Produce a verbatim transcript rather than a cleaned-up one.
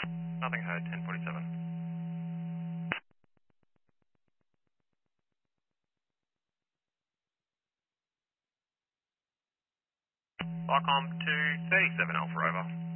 Nothing heard, ten forty-seven. Qualcomm two thirty-seven Alpha Rover.